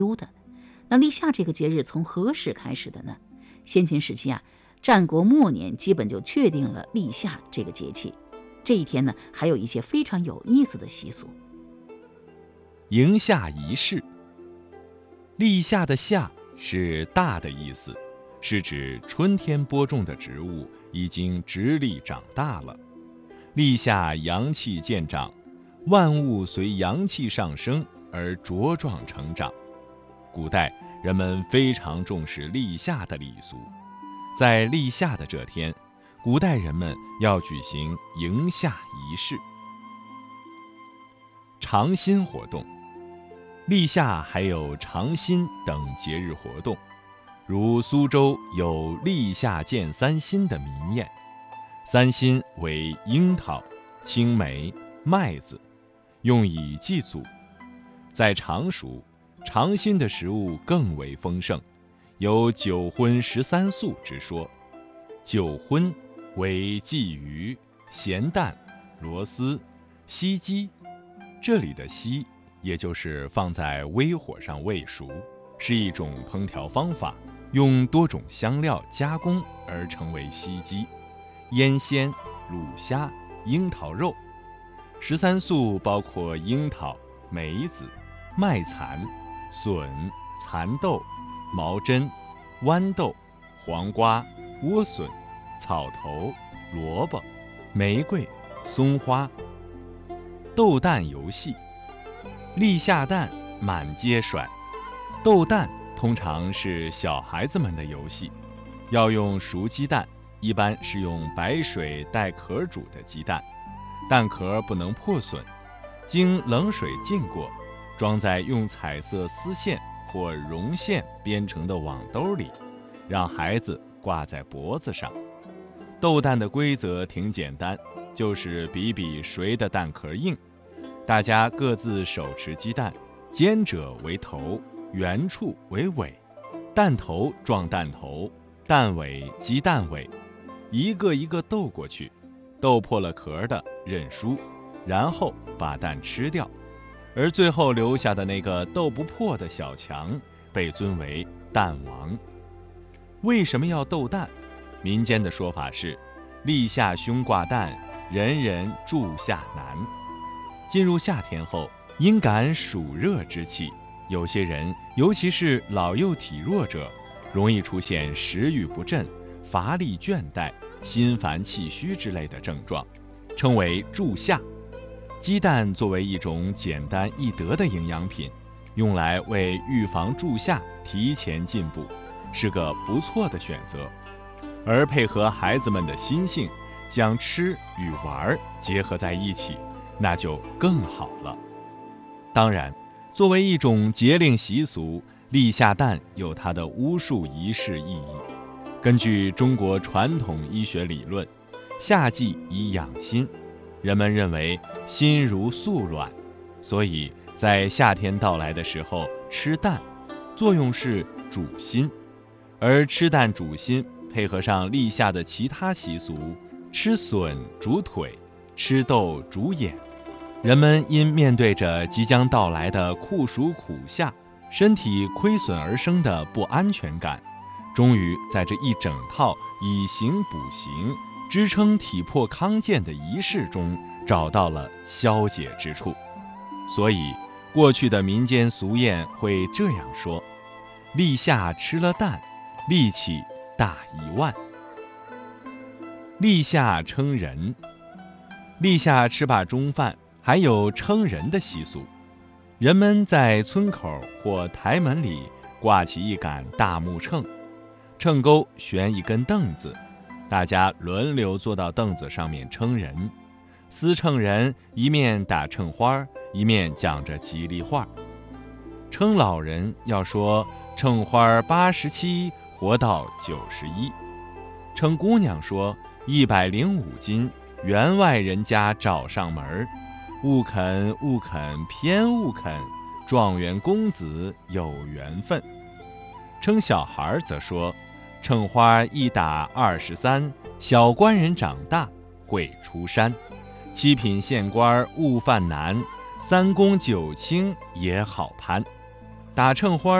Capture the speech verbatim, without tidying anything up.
那立夏这个节日从何时开始的呢？先秦时期啊，战国末年基本就确定了立夏这个节气。这一天呢，还有一些非常有意思的习俗。 迎夏仪式。立夏的夏是大的意思，是指春天播种的植物已经直立长大了。立夏阳气渐长，万物随阳气上升而茁壮成长。古代人们非常重视立夏的礼俗，在立夏的这天，古代人们要举行迎夏仪式。尝新活动。立夏还有尝新等节日活动，如苏州有立夏见三新的民谚。三新为樱桃、青梅、麦子，用以祭祖。在常熟，尝新的食物更为丰盛，有九荤十三素之说。九荤为鲫鱼、咸蛋、螺丝、西鸡，这里的西也就是放在微火上煨熟，是一种烹调方法，用多种香料加工而成为西鸡、腌鲜、卤虾、樱桃肉。十三素包括樱桃、梅子、麦蚕、笋、蚕豆、毛针、豌豆、黄瓜、莴笋、草头、萝卜、玫瑰、松花。斗蛋游戏。立夏蛋满街甩。斗蛋通常是小孩子们的游戏，要用熟鸡蛋，一般是用白水带壳煮的鸡蛋，蛋壳不能破损，经冷水浸过，装在用彩色丝线或绒线编成的网兜里，让孩子挂在脖子上。斗蛋的规则挺简单，就是比比谁的蛋壳硬。大家各自手持鸡蛋，尖者为头，圆处为尾，蛋头撞蛋头，蛋尾击蛋尾，一个一个斗过去，斗破了壳的认输，然后把蛋吃掉，而最后留下的那个斗不破的小强被尊为蛋王。为什么要斗蛋？民间的说法是，立夏兄挂蛋，人人住夏难。进入夏天后，因感暑热之气，有些人，尤其是老幼体弱者，容易出现食欲不振、乏力倦怠、心烦气虚之类的症状，称为助夏。鸡蛋作为一种简单易得的营养品，用来为预防助夏提前进步，是个不错的选择。而配合孩子们的心性，将吃与玩结合在一起，那就更好了。当然，作为一种节令习俗，立夏蛋有它的巫术仪式意义。根据中国传统医学理论，夏季以养心，人们认为心如素卵，所以在夏天到来的时候吃蛋，作用是主心。而吃蛋主心配合上立夏的其他习俗，吃笋主腿，吃豆主眼，人们因面对着即将到来的酷暑苦夏，身体亏损而生的不安全感，终于在这一整套以形补形、支撑体魄康健的仪式中找到了消解之处。所以，过去的民间俗谚会这样说：立夏吃了蛋，力气大一万。立夏称人。立夏吃罢中饭，还有称人的习俗。人们在村口或台门里挂起一杆大木秤，秤钩悬一根凳子，大家轮流坐到凳子上面称人。司秤人一面打秤花，一面讲着吉利话。称老人要说秤花八十七，活到九十一。称姑娘说一百零五斤，员外人家找上门，勿肯勿肯偏勿肯，状元公子有缘分。称小孩则说秤花一打二十三，小官人长大会出山，七品县官勿犯难，三公九卿也好攀。 打秤花